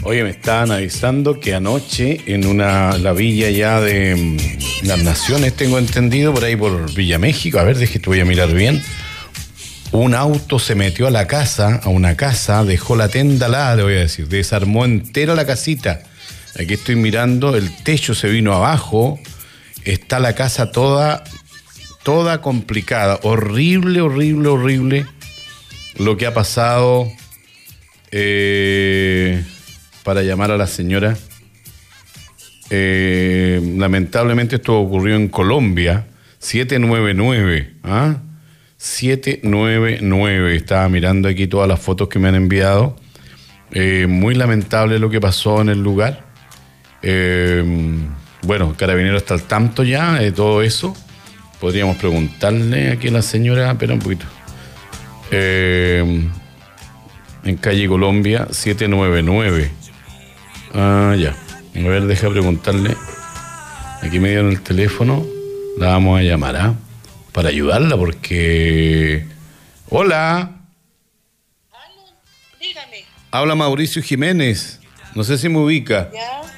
Oye, me estaban avisando que anoche en la villa ya de las Naciones, tengo entendido, por ahí por Villa México, a ver, te voy a mirar bien, un auto se metió a una casa, dejó la tenda alada, le voy a decir, desarmó entera la casita. Aquí estoy mirando, el techo se vino abajo, está la casa toda complicada, horrible lo que ha pasado. Para llamar a la señora. Lamentablemente esto ocurrió en Colombia. 799. 799. Estaba mirando aquí todas las fotos que me han enviado. Muy lamentable lo que pasó en el lugar. Bueno, Carabinero está al tanto ya de todo eso. Podríamos preguntarle aquí a la señora. Espera un poquito. En calle Colombia, 799. Ya. A ver, deja preguntarle. Aquí me dieron el teléfono. La vamos a llamar, para ayudarla, porque... Hola. Aló, dígame. Habla Mauricio Jiménez. No sé si me ubica. ¿Ya?